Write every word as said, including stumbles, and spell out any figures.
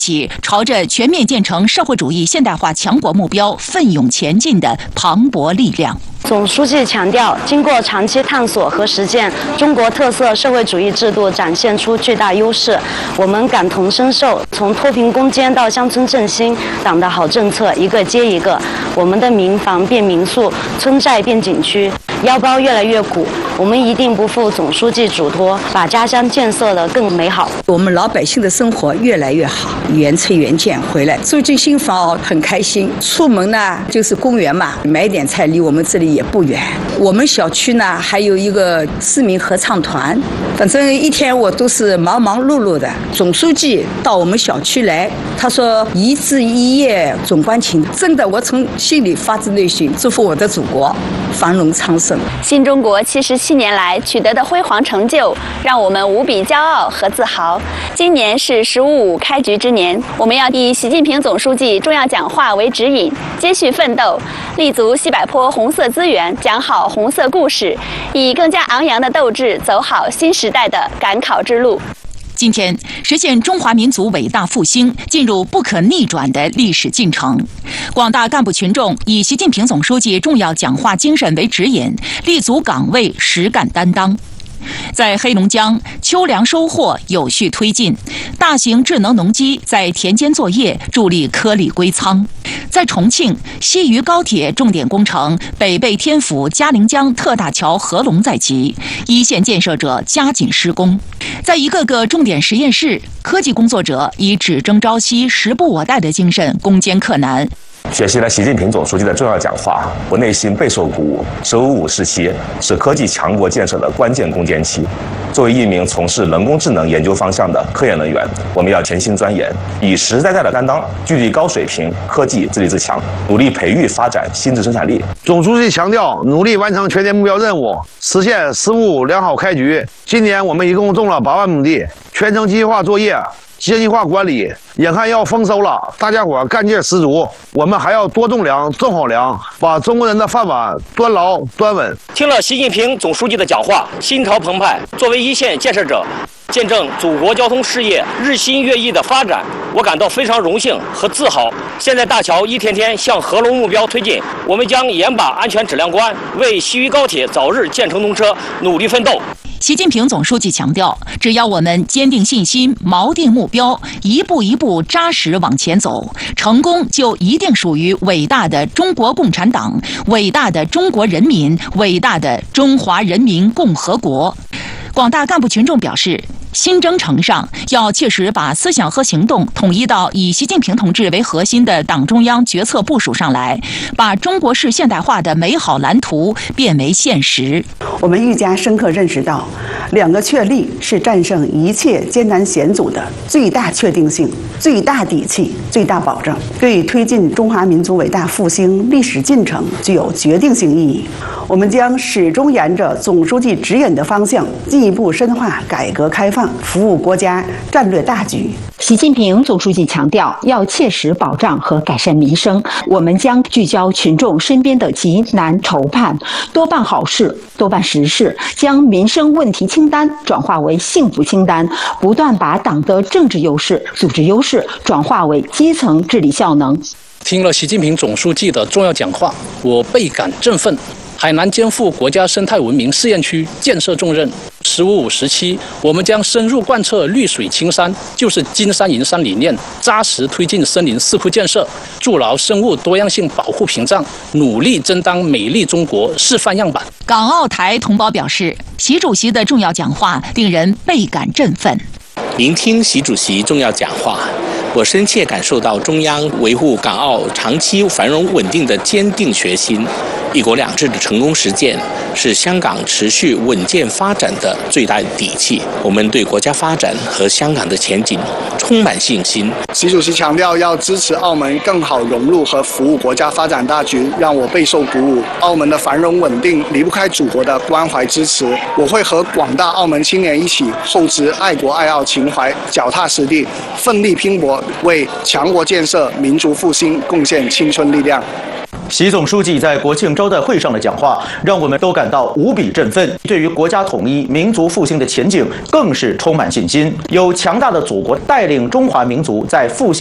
起朝着全面建成社会主义现代化强国目标奋勇前进的磅礴力量。 总书记强调，经过长期探索和实践，中国特色社会主义制度展现出巨大优势。我们感同身受，从脱贫攻坚到乡村振兴，党的好政策一个接一个。我们的民房变民宿，村寨变景区，腰包越来越鼓。我们一定不负总书记嘱托，把家乡建设得更美好。 我们老百姓的生活越来越好，原车原件回来，住进新房很开心。出门呢就是公园嘛，买点菜离我们这里也不远。我们小区呢还有一个市民合唱团，反正一天我都是忙忙碌碌的。总书记到我们小区来，他说一字一页总关情，真的我从心里发自内心祝福我的祖国繁荣昌盛。 新中国七十七年来取得的辉煌成就，让我们无比骄傲和自豪。今年是十五五开局之年，我们要以习近平总书记重要讲话为指引，接续奋斗，立足西柏坡红色资源，讲好红色故事，以更加昂扬的斗志走好新时代的赶考之路。 今天，实现中华民族伟大复兴进入不可逆转的历史进程。广大干部群众以习近平总书记重要讲话精神为指引，立足岗位，实干担当。在黑龙江，秋粮收获有序推进，大型智能农机在田间作业，助力颗粒归仓。在重庆，西渝高铁重点工程北碚天府嘉陵江特大桥合龙在即，一线建设者加紧施工。在一个个重点实验室，科技工作者以只争朝夕、时不我待的精神攻坚克难。 学习了习近平总书记的重要讲话，我内心备受鼓舞。十五五时期是科技强国建设的关键攻坚期。作为一名从事人工智能研究方向的科研人员，我们要潜心钻研，以实实在在的担当，聚力高水平科技自立自强，努力培育发展新质生产力。 总书记强调，努力完成全年目标任务，实现“十五五”良好开局。今年我们一共种了八万亩地，全程机械化作业。精细化管理，眼看要丰收了，大家伙干劲十足。我们还要多种粮、种好粮，把中国人的饭碗端牢端稳。 听了习近平总书记的讲话，心潮澎湃。作为一线建设者，见证祖国交通事业日新月异的发展，我感到非常荣幸和自豪。现在大桥一天天向合龙目标推进，我们将严把安全质量关，为西渝高铁早日建成通车努力奋斗。 习近平总书记强调，只要我们坚定信心、锚定目标，一步一步扎实往前走，成功就一定属于伟大的中国共产党、伟大的中国人民、伟大的中华人民共和国。广大干部群众表示，新征程上要切实把思想和行动统一到以习近平同志为核心的党中央决策部署上来，把中国式现代化的美好蓝图变为现实。 我们愈加深刻认识到，两个确立是战胜一切艰难险阻的最大确定性、最大底气、最大保证，对推进中华民族伟大复兴历史进程具有决定性意义。我们将始终沿着总书记指引的方向，进一步深化改革开放，服务国家战略大局。 习近平总书记强调，要切实保障和改善民生，我们将聚焦群众身边的急难愁盼，多办好事，多办实事，将民生问题清单转化为幸福清单，不断把党的政治优势、组织优势转化为基层治理效能。 听了习近平总书记的重要讲话，我倍感振奋。海南肩负国家生态文明试验区建设重任，十五五时期，我们将深入贯彻绿水青山就是金山银山理念，扎实推进森林四库建设，筑牢生物多样性保护屏障，努力争当美丽中国示范样板。 港澳台同胞表示，习主席的重要讲话令人倍感振奋。 聆听习主席重要讲话，我深切感受到中央维护港澳长期繁荣稳定的坚定决心。一国两制的成功实践是香港持续稳健发展的最大底气。我们对国家发展和香港的前景充满信心。 习主席强调要支持澳门更好融入和服务国家发展大局，让我备受鼓舞。澳门的繁荣稳定离不开祖国的关怀支持，我会和广大澳门青年一起厚植爱国爱澳情怀，脚踏实地，奋力拼搏，为强国建设、民族复兴贡献青春力量。 习总书记在国庆招待会上的讲话，让我们都感到无比振奋，对于国家统一、民族复兴的前景更是充满信心。有强大的祖国带领中华民族在复兴